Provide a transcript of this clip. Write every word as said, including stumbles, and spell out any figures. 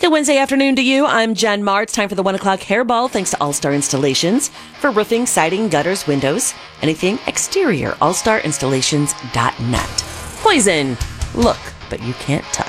Good Wednesday afternoon to you. I'm Jen Marr. It's time for the one o'clock hairball, thanks to All-Star Installations. For roofing, siding, gutters, windows, anything exterior, all star installations dot net. Poison. Look, but you can't touch.